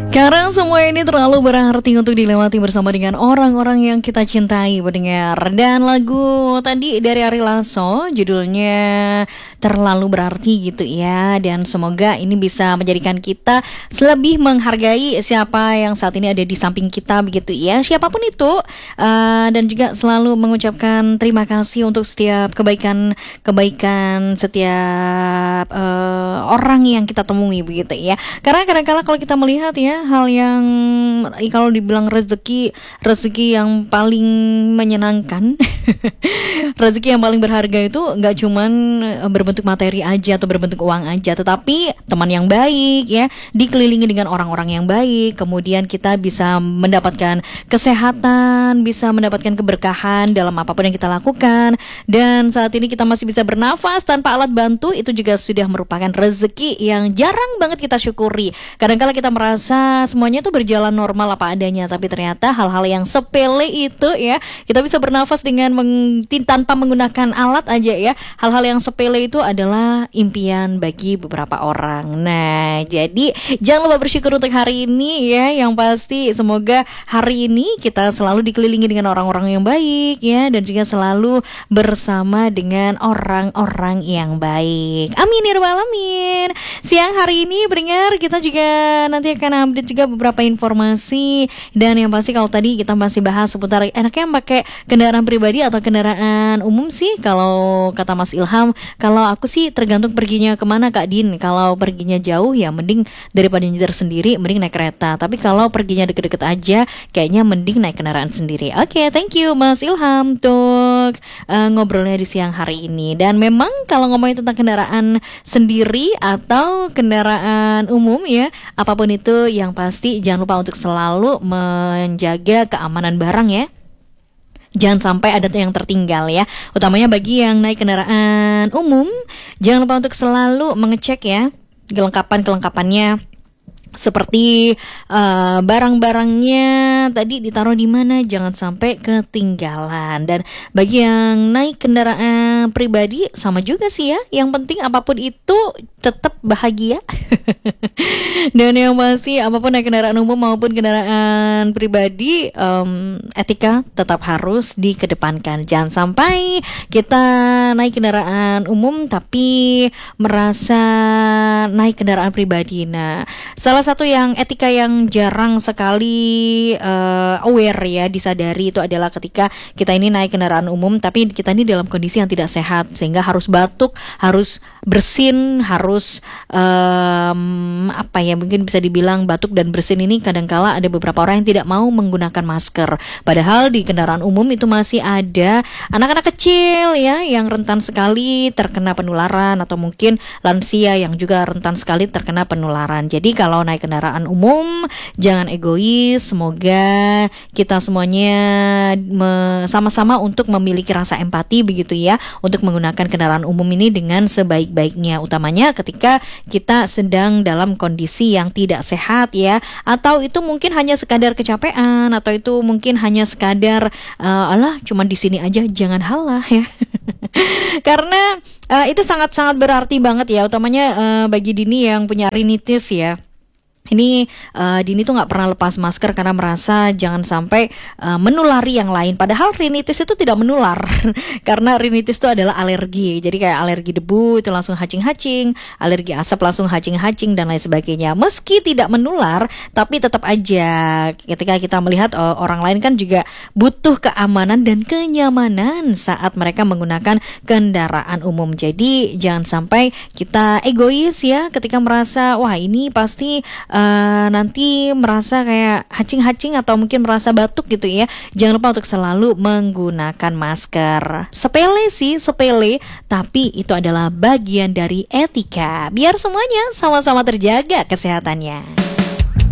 Karena semua ini terlalu berarti untuk dilewati bersama dengan orang-orang yang kita cintai, pendengar. Dan lagu tadi dari Ari Lasso judulnya Terlalu Berarti gitu ya. Dan semoga ini bisa menjadikan kita lebih menghargai siapa yang saat ini ada di samping kita begitu ya, siapapun itu. Dan juga selalu mengucapkan terima kasih untuk setiap kebaikan setiap orang yang kita temui begitu ya. Karena kadang-kadang kalau kita melihat ya, hal yang kalau dibilang rezeki yang paling menyenangkan rezeki yang paling berharga itu nggak cuman berbentuk materi aja atau berbentuk uang aja, tetapi teman yang baik ya, dikelilingi dengan orang-orang yang baik, kemudian kita bisa mendapatkan kesehatan, bisa mendapatkan keberkahan dalam apapun yang kita lakukan. Dan saat ini kita masih bisa bernafas tanpa alat bantu, itu juga sudah merupakan rezeki yang jarang banget kita syukuri. Kadang-kala kita merasa semuanya tuh berjalan normal apa adanya, tapi ternyata hal-hal yang sepele itu ya, kita bisa bernafas dengan tanpa menggunakan alat aja ya. Hal-hal yang sepele itu adalah impian bagi beberapa orang. Nah, jadi jangan lupa bersyukur untuk hari ini ya. Yang pasti semoga hari ini kita selalu dikelilingi dengan orang-orang yang baik ya, dan juga selalu bersama dengan orang-orang yang baik. Amin ya rabbal alamin. Siang hari ini pendengar, kita juga nanti akan update juga beberapa informasi. Dan yang pasti kalau tadi kita masih bahas seputar enaknya pakai kendaraan pribadi atau kendaraan umum sih. Kalau kata Mas Ilham, kalau aku sih tergantung perginya kemana Kak Din. Kalau perginya jauh ya mending daripada nyetir sendiri, mending naik kereta. Tapi kalau perginya deket-deket aja, kayaknya mending naik kendaraan sendiri. Oke, thank you Mas Ilham untuk ngobrolnya di siang hari ini. Dan memang kalau ngomongin tentang kendaraan sendiri atau kendaraan umum ya, apapun itu yang pasti jangan lupa untuk selalu menjaga keamanan barang ya. Jangan sampai ada yang tertinggal ya. Utamanya bagi yang naik kendaraan umum, jangan lupa untuk selalu mengecek ya kelengkapannya. Seperti barang-barangnya tadi ditaruh di mana, jangan sampai ketinggalan. Dan bagi yang naik kendaraan pribadi sama juga sih ya. Yang penting apapun itu tetap bahagia. Dan yang pasti apapun naik kendaraan umum maupun kendaraan pribadi, etika tetap harus dikedepankan. Jangan sampai kita naik kendaraan umum tapi merasa naik kendaraan pribadi. Nah, salah satu yang etika yang jarang sekali aware ya, disadari, itu adalah ketika kita ini naik kendaraan umum tapi kita ini dalam kondisi yang tidak sehat, sehingga harus batuk, harus bersin, harus mungkin bisa dibilang batuk dan bersin ini kadangkala ada beberapa orang yang tidak mau menggunakan masker. Padahal di kendaraan umum itu masih ada anak-anak kecil ya yang rentan sekali terkena penularan, atau mungkin lansia yang juga rentan sekali terkena penularan. Jadi kalau naik kendaraan umum jangan egois. Semoga kita semuanya sama-sama untuk memiliki rasa empati begitu ya, untuk menggunakan kendaraan umum ini dengan sebaik-baiknya, utamanya ketika kita sedang dalam kondisi yang tidak sehat ya, atau itu mungkin hanya sekadar kecapean, atau itu mungkin hanya sekadar cuma di sini aja, jangan halah ya. Karena itu sangat-sangat berarti banget ya, utamanya bagi Dini yang punya rinitis ya. Ini Dini tuh nggak pernah lepas masker karena merasa jangan sampai menulari yang lain. Padahal rinitis itu tidak menular karena rinitis itu adalah alergi. Jadi kayak alergi debu itu langsung hacing-hacing, alergi asap langsung hacing-hacing dan lain sebagainya. Meski tidak menular, tapi tetap aja ketika kita melihat orang lain kan juga butuh keamanan dan kenyamanan saat mereka menggunakan kendaraan umum. Jadi jangan sampai kita egois ya ketika merasa wah ini pasti nanti merasa kayak hacing-hacing atau mungkin merasa batuk gitu ya. Jangan lupa untuk selalu menggunakan masker. Sepele sih, sepele, tapi itu adalah bagian dari etika. Biar semuanya sama-sama terjaga kesehatannya.